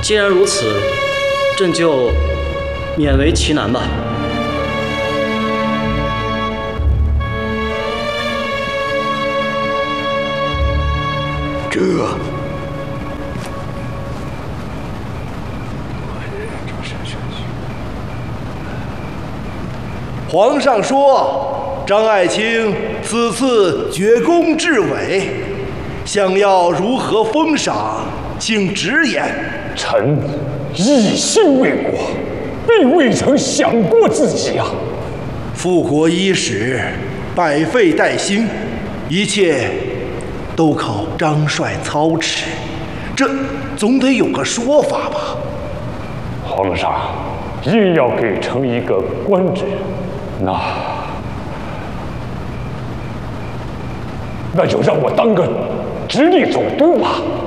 既然如此，朕就勉为其难吧。 这皇上说，张爱卿此次绝功至伟，想要如何封赏，请直言。 臣一心为国，并未曾想过自己啊！ 复国伊始，百废待兴，一切都靠张帅操持，这总得有个说法吧？ 皇上硬要给臣一个官职，那就让我当个直隶总督吧。